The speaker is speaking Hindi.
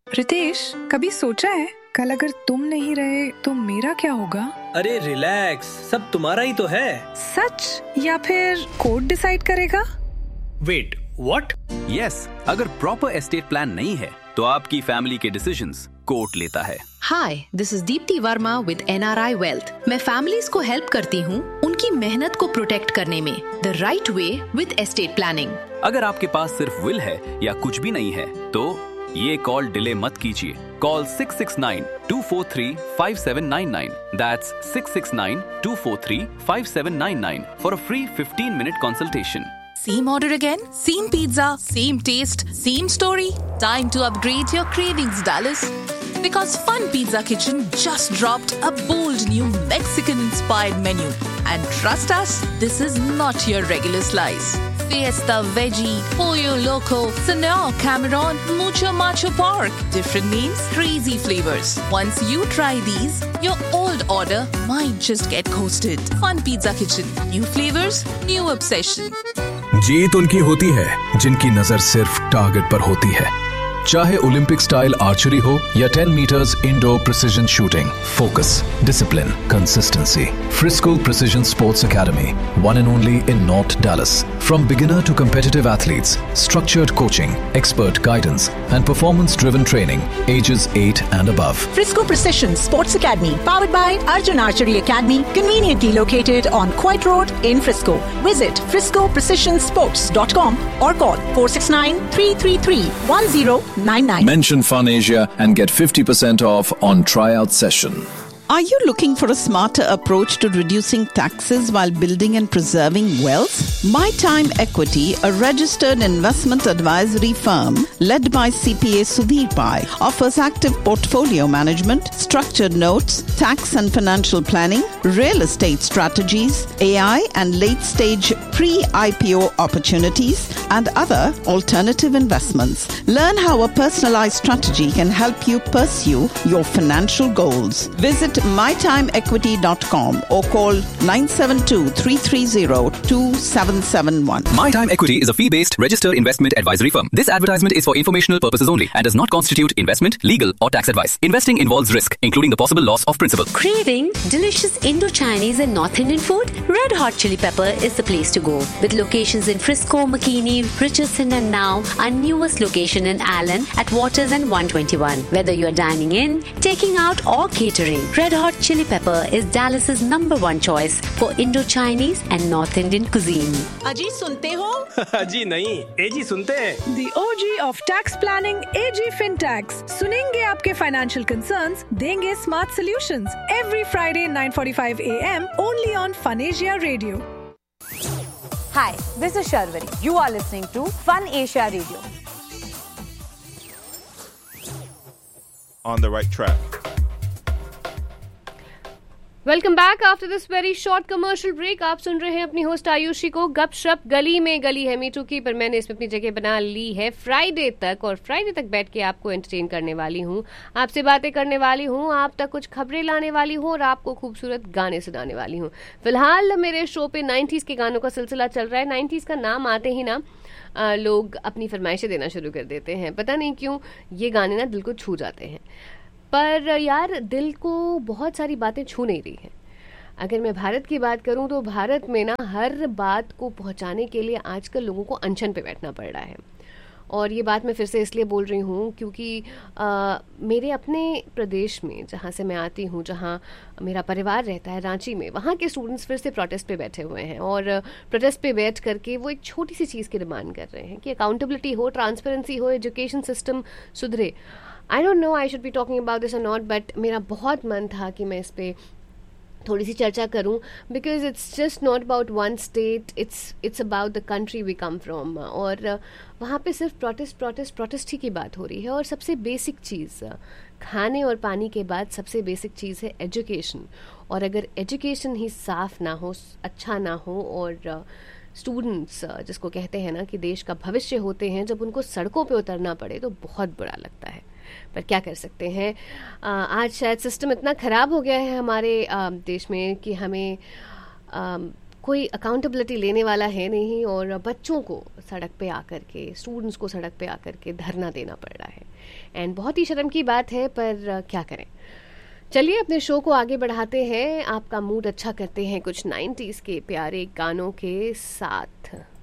रितेश, कभी सोचा है कल अगर तुम नहीं रहे तो मेरा क्या होगा? अरे रिलैक्स, सब तुम्हारा ही तो है। सच या फिर कोर्ट डिसाइड करेगा? Wait, what? यस, अगर प्रॉपर एस्टेट प्लान नहीं है तो आपकी फैमिली के डिसीजंस कोर्ट लेता है। हाय, this is Deepti Verma with NRI wealth. मैं फैमिलीज को हेल्प करती हूँ उनकी मेहनत को प्रोटेक्ट करने में the right way with estate planning. अगर आपके पास सिर्फ विल है या कुछ भी नहीं है तो ये कॉल डिले मत कीजिए। Call 669-243-5799। That's 669-243-5799 for a free 15-minute consultation. Same order again? Same pizza? Same taste? Same story? Time to upgrade your cravings, Dallas. Because Fun Pizza Kitchen just dropped a bold new Mexican-inspired menu. And trust us, this is not your regular slice. Fiesta Veggie, Pollo Loco, Senor Cameron, Mucho Macho Pork. Different names, crazy flavors. Once you try these, your old order might just get coasted. Fun Pizza Kitchen. New flavors, new obsession. जीत उनकी होती है जिनकी नजर सिर्फ टारगेट पर होती है। चाहे ओलंपिक स्टाइल आर्चरी हो या 10 metres indoor precision shooting, focus, discipline, consistency. Frisco Precision Sports Academy, one and only in North Dallas. From beginner to competitive athletes, structured coaching, expert guidance, and performance-driven training, ages 8 and above. Frisco Precision Sports Academy, powered by Arjun Archery Academy, conveniently located on Coit Road in Frisco. Visit friscoprecisionsports.com or call 469-333-1099. Mention Fun Asia and get 50% off on tryout session. Are you looking for a smarter approach to reducing taxes while building and preserving wealth? My Time Equity, a registered investment advisory firm led by CPA Sudhir Pai, offers active portfolio management, structured notes, tax and financial planning, real estate strategies, AI and late-stage pre-IPO opportunities, and other alternative investments. Learn how a personalized strategy can help you pursue your financial goals. Visit mytimeequity.com or call 972-330-2771. My Time Equity is a fee-based registered investment advisory firm. This advertisement is for informational purposes only and does not constitute investment, legal or tax advice. Investing involves risk, including the possible loss of principal. Craving delicious Indo-Chinese and North Indian food? Red Hot Chili Pepper is the place to go. With locations in Frisco, McKinney, Richardson and now our newest location in Allen at Waters and 121. Whether you're dining in, taking out or catering, Red Hot Chili Pepper is Dallas's #1 choice for Indo-Chinese and North Indian cuisine. अजी सुनते हो? जी नहीं, एजी सुनते हैं। The OG of tax planning, AG FinTax. सुनेंगे आपके financial concerns, देंगे smart solutions. Every Friday 9:45 AM only on Fun Asia Radio. Hi, this is Sharvari. You are listening to Fun Asia Radio. On the right track. Welcome back after this very short commercial break. आप सुन रहे हैं अपनी होस्ट आयुषी को। गपशप गली में गली है मीटू की, पर मैंने इसमें अपनी जगह बना ली है फ्राइडे तक, और फ्राइडे तक बैठ के आपको एंटरटेन करने वाली हूँ, आपसे बातें करने वाली हूँ, आप तक कुछ खबरें लाने वाली हूँ और आपको खूबसूरत गाने सुनाने वाली हूँ। फिलहाल मेरे शो पे 90s के गानों का सिलसिला चल रहा है। 90s का नाम आते ही ना लोग अपनी फरमाइशें देना शुरू कर देते हैं। पता नहीं क्यों ये गाने ना दिल को छू जाते हैं, पर यार दिल को बहुत सारी बातें छू नहीं रही हैं। अगर मैं भारत की बात करूं तो भारत में ना हर बात को पहुंचाने के लिए आजकल लोगों को अनशन पे बैठना पड़ रहा है। और ये बात मैं फिर से इसलिए बोल रही हूँ क्योंकि मेरे अपने प्रदेश में जहाँ से मैं आती हूँ, जहाँ मेरा परिवार रहता है, रांची में, वहाँ के स्टूडेंट्स फिर से प्रोटेस्ट पे बैठे हुए हैं और प्रोटेस्ट पे बैठ करके वो एक छोटी सी चीज़ की डिमांड कर रहे हैं कि अकाउंटेबिलिटी हो, ट्रांसपेरेंसी हो, एजुकेशन सिस्टम सुधरे। I don't know I should be talking about this और नॉट, बट मेरा बहुत मन था कि मैं इस पर थोड़ी सी चर्चा करूं, because it's just not about one state, it's about the country we come from. और वहाँ पे सिर्फ प्रोटेस्ट ही की बात हो रही है। और सबसे बेसिक चीज़, खाने और पानी के बाद सबसे बेसिक चीज़ है एजुकेशन। और अगर एजुकेशन ही साफ ना हो, अच्छा ना हो, और स्टूडेंट्स जिसको कहते हैं ना कि देश का भविष्य होते हैं, जब उनको सड़कों पे उतरना पड़े तो बहुत बुरा लगता है। पर क्या कर सकते हैं, आज शायद सिस्टम इतना ख़राब हो गया है हमारे देश में कि हमें कोई अकाउंटेबिलिटी लेने वाला है नहीं, और बच्चों को सड़क पे आकर के, स्टूडेंट्स को सड़क पे आकर के धरना देना पड़ रहा है। एंड बहुत ही शर्म की बात है, पर क्या करें। चलिए अपने शो को आगे बढ़ाते हैं, आपका मूड अच्छा करते हैं कुछ 90s के प्यारे गानों के साथ।